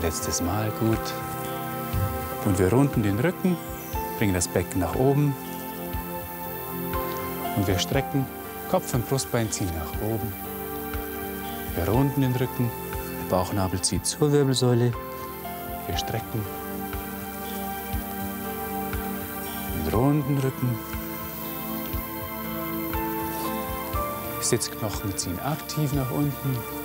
letztes Mal. Gut. Und wir runden den Rücken, bringen das Becken nach oben. Und wir strecken, Kopf und Brustbein ziehen nach oben. Wir runden den Rücken, der Bauchnabel zieht zur Wirbelsäule. Wir strecken. Und runden Rücken. Sitzknochen ziehen aktiv nach unten.